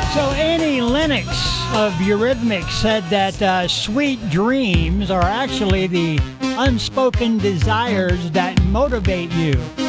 So Annie Lennox of Eurythmics said that sweet dreams are actually the unspoken desires that motivate you.